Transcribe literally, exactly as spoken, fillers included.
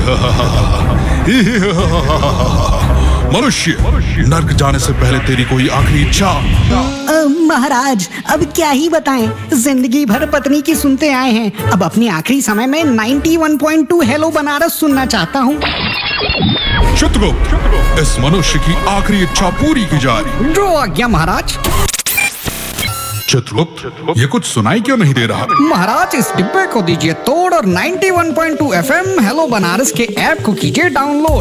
मनुष्य, नर्क जाने से पहले तेरी कोई आखिरी इच्छा? अ, महाराज, अब क्या ही बताएं, जिंदगी भर पत्नी की सुनते आए हैं। अब अपने आखिरी समय में इक्यानवे पॉइंट दो हेलो बनारस सुनना चाहता हूँ। चित्रगुप्त, इस मनुष्य की आखिरी इच्छा पूरी की जा रही। जो आज्ञा महाराज। चित्रगुप्त, ये कुछ सुनाई क्यों नहीं दे रहा? महाराज, इस डिब्बे को दीजिए तोड़ और इक्यानवे पॉइंट दो एफएम हेलो बनारस के ऐप को कीजिए डाउनलोड।